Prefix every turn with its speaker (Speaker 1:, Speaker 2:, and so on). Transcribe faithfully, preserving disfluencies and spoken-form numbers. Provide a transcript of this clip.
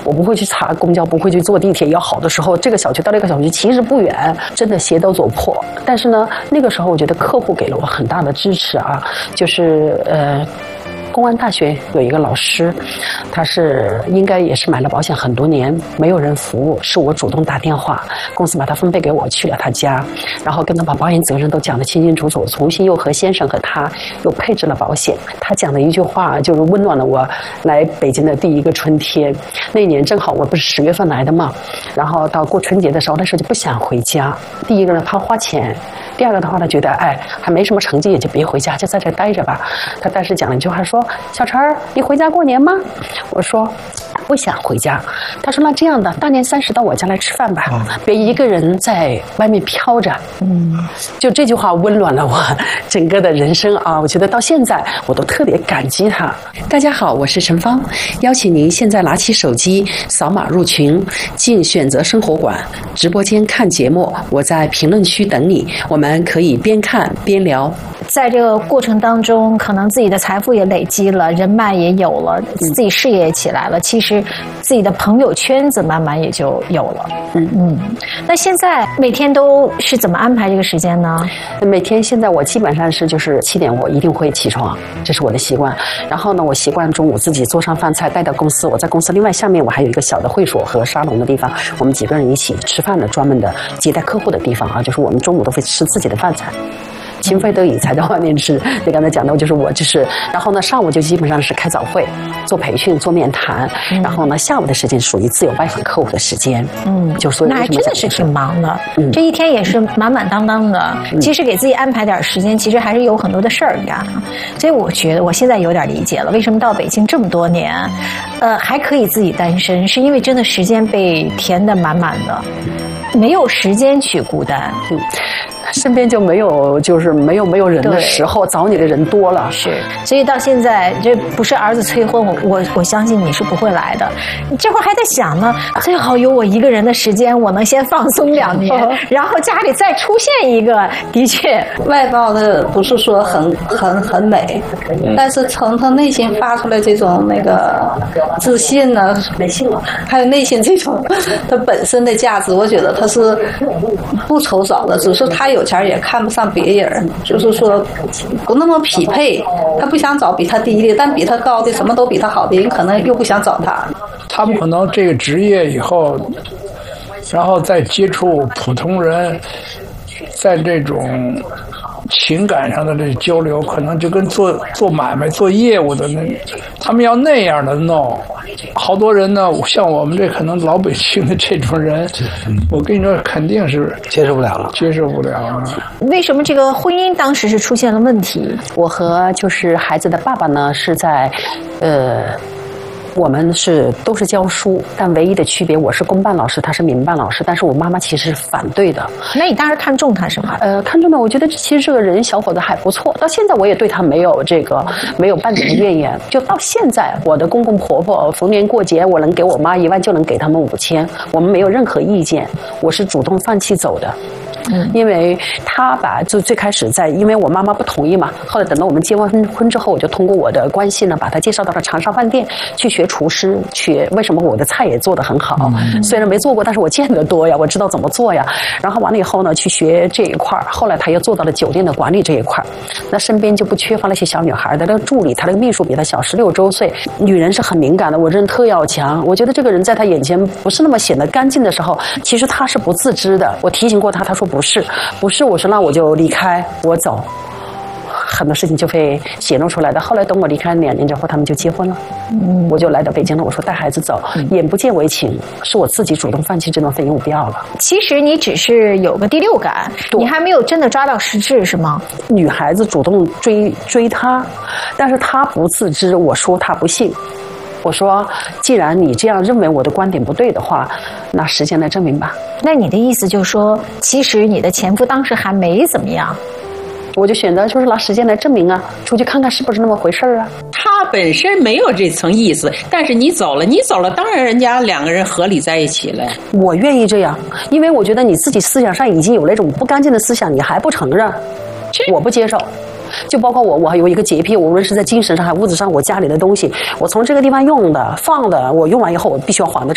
Speaker 1: 我不会去查公交，不会去坐地铁。要好的时候，这个小区到那个小区其实不远，真的鞋都走破。但是呢，那个时候我觉得客户给了我很大的支持啊，就是呃。公安大学有一个老师，他是应该也是买了保险很多年，没有人服务，是我主动打电话，公司把他分配给我，去了他家，然后跟他把保险责任都讲得清清楚楚，重新又和先生和他又配置了保险。他讲的一句话就是温暖了我来北京的第一个春天。那一年正好我不是十月份来的嘛，然后到过春节的时候，那时候就不想回家。第一个呢，怕花钱；第二个的话呢，觉得哎还没什么成绩，也就别回家，就在这待着吧。他当时讲了一句话说：“小陈儿，你回家过年吗？”我说不想回家。他说那这样的，大年三十到我家来吃饭吧，别一个人在外面飘着。嗯，就这句话温暖了我整个的人生啊！我觉得到现在我都特别感激他。大家好，我是陈芳，邀请您现在拿起手机扫码入群，进选择生活馆直播间看节目，我在评论区等你，我们可以边看边聊。
Speaker 2: 在这个过程当中，可能自己的财富也累积了，人脉也有了，自己事业也起来了，其实自己的朋友圈子慢慢也就有了。嗯嗯。那现在每天都是怎么安排这个时间呢？
Speaker 1: 每天现在我基本上是就是七点我一定会起床，这是我的习惯。然后呢，我习惯中午自己做上饭菜带到公司，我在公司另外下面我还有一个小的会所和沙龙的地方，我们几个人一起吃饭的专门的接待客户的地方啊，就是我们中午都会吃自己的饭菜。情非得已才在外面吃。你刚才讲到，就是我就是，然后呢，上午就基本上是开早会、做培训、做面谈，嗯、然后呢，下午的时间属于自由拜访客户的时间。嗯，就所以
Speaker 2: 那还真的是挺忙的，嗯、这一天也是满满当当的。嗯、其实给自己安排点时间，其实还是有很多的事儿干。所以我觉得我现在有点理解了，为什么到北京这么多年，呃，还可以自己单身，是因为真的时间被填得满满的，没有时间去孤单。嗯。
Speaker 1: 身边就没有，就是没有没有人的时候，找你的人多了。
Speaker 2: 是，所以到现在，这不是儿子催婚，我我我相信你是不会来的。你这会儿还在想呢，最好有我一个人的时间，我能先放松两年，然后家里再出现一个。的确，
Speaker 3: 外貌的不是说很很很美，但是从他内心发出来这种那个自信呢，
Speaker 1: 内心
Speaker 3: 还有内心这种他本身的价值，我觉得他是不愁少的，只是他有。有钱也看不上别人，就是说不那么匹配，他不想找比他低的，但比他高的什么都比他好的人可能又不想找他。
Speaker 4: 他们可能这个职业以后，然后再接触普通人，在这种情感上的这交流，可能就跟做做买卖、做业务的那，他们要那样的弄。好多人呢，像我们这可能老北京的这种人，我跟你说，肯定是
Speaker 5: 接受不了了，
Speaker 4: 接受不了了。
Speaker 2: 为什么这个婚姻当时是出现了问题？
Speaker 1: 我和就是孩子的爸爸呢，是在，呃。我们是都是教书，但唯一的区别，我是公办老师，他是民办老师，但是我妈妈其实是反对的。
Speaker 2: 那你当时看中他什么？
Speaker 1: 呃，看中的，我觉得其实这个人小伙子还不错，到现在我也对他没有这个没有半点的怨言。就到现在，我的公公婆婆逢年过节，我能给我妈一万，就能给他们五千，我们没有任何意见，我是主动放弃走的。嗯，因为他把就最开始在，因为我妈妈不同意嘛，后来等到我们结完婚之后，我就通过我的关系呢，把他介绍到了长沙饭店去学厨师，学为什么我的菜也做得很好，嗯、虽然没做过，但是我见得多呀，我知道怎么做呀。然后完了以后呢，去学这一块，后来他又做到了酒店的管理这一块，那身边就不缺乏那些小女孩的那个助理，他那个秘书比他小十六周岁，女人是很敏感的，我人特要强，我觉得这个人在他眼前不是那么显得干净的时候，其实他是不自知的。我提醒过他，他说不。不是，不是，我说那我就离开，我走，很多事情就会显露出来的。后来等我离开两年之后，他们就结婚了，嗯，我就来到北京了。我说带孩子走，嗯、眼不见为情，是我自己主动放弃这段婚姻，我不要了。
Speaker 2: 其实你只是有个第六感，你还没有真的抓到实质，是吗？
Speaker 1: 女孩子主动追追他，但是他不自知，我说他不信。我说，既然你这样认为我的观点不对的话，那时间来证明吧。
Speaker 2: 那你的意思就是说，其实你的前夫当时还没怎么样，
Speaker 1: 我就选择就是拿时间来证明啊，出去看看是不是那么回事啊。
Speaker 6: 他本身没有这层意思，但是你走了，你走了，当然人家两个人合理在一起了。
Speaker 1: 我愿意这样，因为我觉得你自己思想上已经有那种不干净的思想，你还不承认，我不接受。就包括我，我还有一个洁癖，无论是在精神上还物质上，我家里的东西，我从这个地方用的、放的，我用完以后我必须要还的。